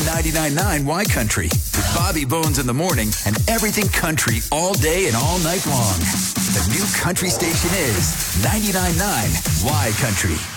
99.9 Y Country with Bobby Bones in the morning and everything country all day and all night long. The new country station is 99.9 Y Country.